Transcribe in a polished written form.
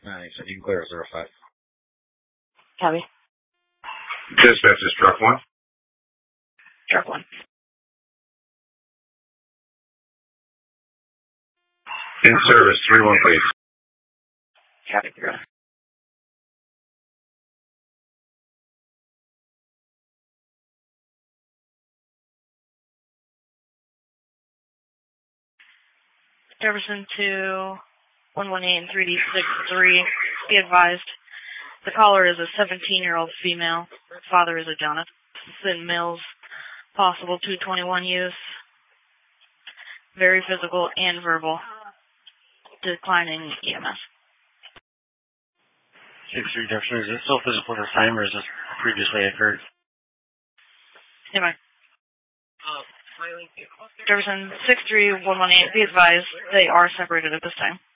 So you can clear 05. Copy. Dispatch is truck 1. Truck 1. In service, 3-1, please. Copy, 3-1. Jefferson to 118 3D63. Be advised, the caller is a 17-year-old female. Father is a Jonathan Mills. Possible 221 use. Very physical and verbal. Declining EMS. 6-3 Jefferson, is this still physical this time, or is this previously occurred? Anyway. Jefferson 63118. Be advised, they are separated at this time.